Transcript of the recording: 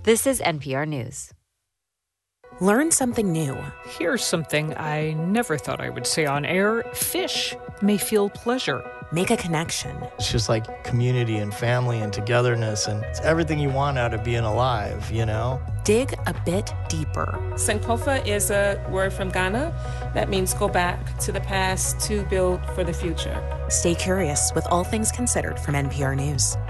This is NPR News. Learn something new. Here's something I never thought I would say on air. Fish may feel pleasure. Make a connection. It's just like community and family and togetherness, and it's everything you want out of being alive, you know? Dig a bit deeper. Sankofa is a word from Ghana that means go back to the past to build for the future. Stay curious with All Things Considered from NPR News.